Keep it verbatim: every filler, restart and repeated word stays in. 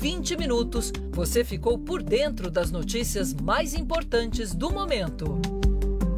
vinte minutos, você ficou por dentro das notícias mais importantes do momento.